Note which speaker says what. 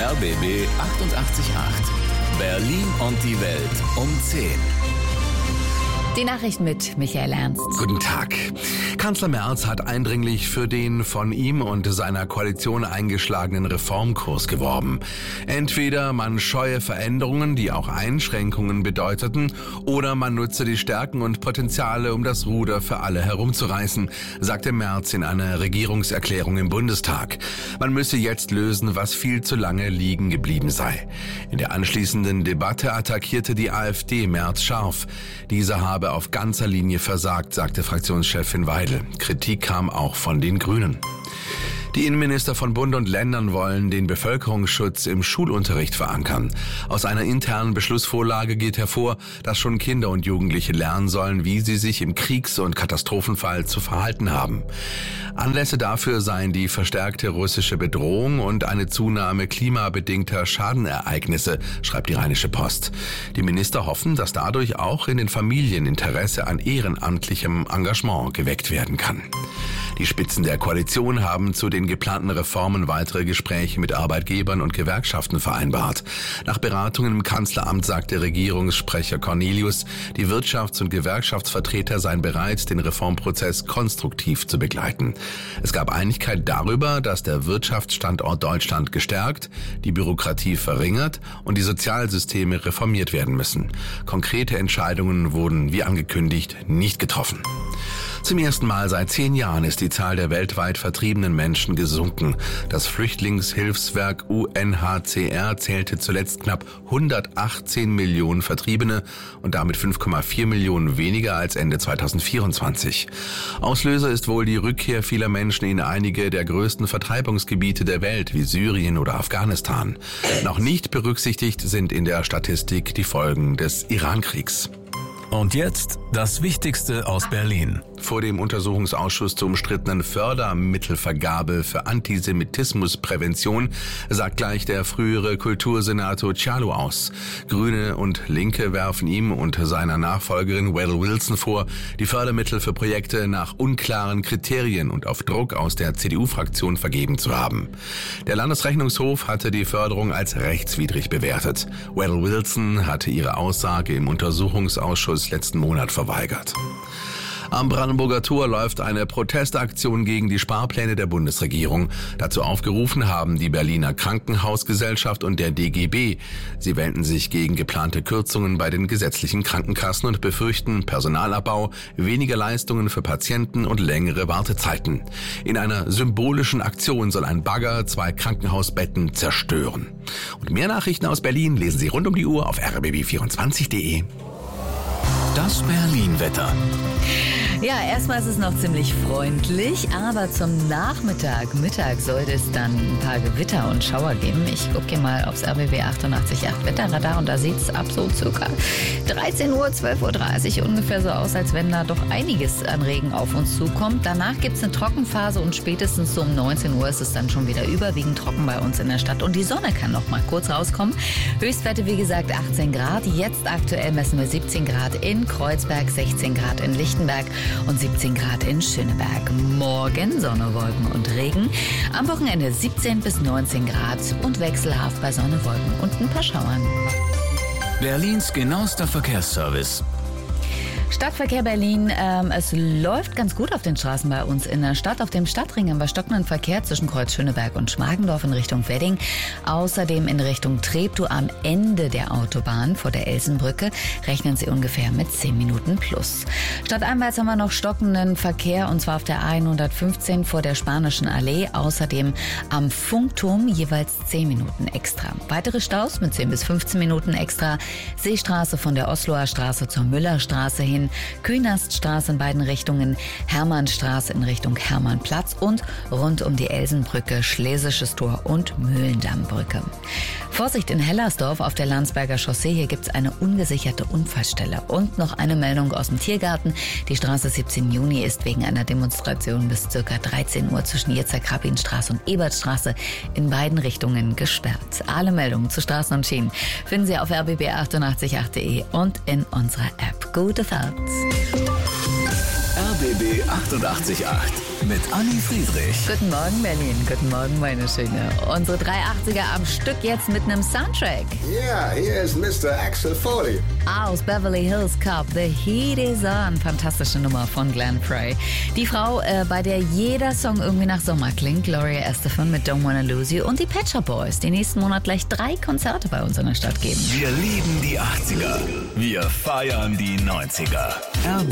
Speaker 1: RBB 888. Berlin und die Welt um 10.
Speaker 2: Die Nachricht mit Michael Ernst.
Speaker 3: Guten Tag. Kanzler Merz hat eindringlich für den von ihm und seiner Koalition eingeschlagenen Reformkurs geworben. Entweder man scheue Veränderungen, die auch Einschränkungen bedeuteten, oder man nutze die Stärken und Potenziale, um das Ruder für alle herumzureißen, sagte Merz in einer Regierungserklärung im Bundestag. Man müsse jetzt lösen, was viel zu lange liegen geblieben sei. In der anschließenden Debatte attackierte die AfD Merz scharf. Dieser habe auf ganzer Linie versagt, sagte Fraktionschefin Weidel. Kritik kam auch von den Grünen. Die Innenminister von Bund und Ländern wollen den Bevölkerungsschutz im Schulunterricht verankern. Aus einer internen Beschlussvorlage geht hervor, dass schon Kinder und Jugendliche lernen sollen, wie sie sich im Kriegs- und Katastrophenfall zu verhalten haben. Anlässe dafür seien die verstärkte russische Bedrohung und eine Zunahme klimabedingter Schadenereignisse, schreibt die Rheinische Post. Die Minister hoffen, dass dadurch auch in den Familien Interesse an ehrenamtlichem Engagement geweckt werden kann. Die Spitzen der Koalition haben zu den geplanten Reformen weitere Gespräche mit Arbeitgebern und Gewerkschaften vereinbart. Nach Beratungen im Kanzleramt sagte Regierungssprecher Cornelius, die Wirtschafts- und Gewerkschaftsvertreter seien bereit, den Reformprozess konstruktiv zu begleiten. Es gab Einigkeit darüber, dass der Wirtschaftsstandort Deutschland gestärkt, die Bürokratie verringert und die Sozialsysteme reformiert werden müssen. Konkrete Entscheidungen wurden, wie angekündigt, nicht getroffen. Zum ersten Mal seit 10 Jahren ist die Zahl der weltweit vertriebenen Menschen gesunken. Das Flüchtlingshilfswerk UNHCR zählte zuletzt knapp 118 Millionen Vertriebene und damit 5,4 Millionen weniger als Ende 2024. Auslöser ist wohl die Rückkehr vieler Menschen in einige der größten Vertreibungsgebiete der Welt, wie Syrien oder Afghanistan. Noch nicht berücksichtigt sind in der Statistik die Folgen des Irankriegs.
Speaker 1: Und jetzt das Wichtigste aus Berlin.
Speaker 3: Vor dem Untersuchungsausschuss zur umstrittenen Fördermittelvergabe für Antisemitismusprävention sagt gleich der frühere Kultursenator Cialo aus. Grüne und Linke werfen ihm und seiner Nachfolgerin Weddell Wilson vor, die Fördermittel für Projekte nach unklaren Kriterien und auf Druck aus der CDU-Fraktion vergeben zu haben. Der Landesrechnungshof hatte die Förderung als rechtswidrig bewertet. Weddell Wilson hatte ihre Aussage im Untersuchungsausschuss letzten Monat verweigert. Am Brandenburger Tor läuft eine Protestaktion gegen die Sparpläne der Bundesregierung. Dazu aufgerufen haben die Berliner Krankenhausgesellschaft und der DGB. Sie wenden sich gegen geplante Kürzungen bei den gesetzlichen Krankenkassen und befürchten Personalabbau, weniger Leistungen für Patienten und längere Wartezeiten. In einer symbolischen Aktion soll ein Bagger 2 Krankenhausbetten zerstören. Und mehr Nachrichten aus Berlin lesen Sie rund um die Uhr auf rbb24.de.
Speaker 1: Das Berlin-Wetter.
Speaker 2: Ja, erstmal ist es noch ziemlich freundlich, aber zum Mittag sollte es dann ein paar Gewitter und Schauer geben. Ich gucke hier mal aufs RBB 888 Wetterradar und da sieht es ab so circa 13 Uhr, 12.30 Uhr ungefähr so aus, als wenn da doch einiges an Regen auf uns zukommt. Danach gibt es eine Trockenphase und spätestens so um 19 Uhr ist es dann schon wieder überwiegend trocken bei uns in der Stadt und die Sonne kann noch mal kurz rauskommen. Höchstwerte wie gesagt 18 Grad. Jetzt aktuell messen wir 17 Grad in Kreuzberg, 16 Grad in Lichtenberg und 17 Grad in Schöneberg. Morgen Sonne, Wolken und Regen. Am Wochenende 17 bis 19 Grad und wechselhaft bei Sonne, Wolken und ein paar Schauern.
Speaker 1: Berlins genauester Verkehrsservice.
Speaker 2: Stadtverkehr Berlin, es läuft ganz gut auf den Straßen bei uns in der Stadt. Auf dem Stadtring haben wir stockenden Verkehr zwischen Kreuz Schöneberg und Schmargendorf in Richtung Wedding. Außerdem in Richtung Treptow am Ende der Autobahn vor der Elsenbrücke rechnen Sie ungefähr mit 10 Minuten plus. Stadteinwärts haben wir noch stockenden Verkehr und zwar auf der A115 vor der Spanischen Allee. Außerdem am Funkturm jeweils 10 Minuten extra. Weitere Staus mit 10 bis 15 Minuten extra. Seestraße von der Osloer Straße zur Müllerstraße hin, Künaststraße in beiden Richtungen, Hermannstraße in Richtung Hermannplatz und rund um die Elsenbrücke, Schlesisches Tor und Mühlendammbrücke. Vorsicht in Hellersdorf auf der Landsberger Chaussee, hier gibt es eine ungesicherte Unfallstelle. Und noch eine Meldung aus dem Tiergarten. Die Straße 17 Juni ist wegen einer Demonstration bis ca. 13 Uhr zwischen Jitzek-Rabin-Straße und Ebertstraße in beiden Richtungen gesperrt. Alle Meldungen zu Straßen und Schienen finden Sie auf rbb888.de und in unserer App. Gute Fahrt!
Speaker 1: RBB RBB 888 mit Anni Friedrich.
Speaker 2: Guten Morgen, Berlin. Guten Morgen, meine Schöne. Unsere 380er am Stück jetzt mit einem Soundtrack.
Speaker 4: Ja, hier ist Mr. Axel Foley.
Speaker 2: Aus Beverly Hills Cop, The Heat is On. Fantastische Nummer von Glenn Frey. Die Frau, bei der jeder Song irgendwie nach Sommer klingt, Gloria Estefan mit Don't Wanna Lose You und die Pet Shop Boys, die nächsten Monat gleich 3 Konzerte bei uns in der Stadt geben.
Speaker 1: Wir lieben die 80er. Wir feiern die 90er.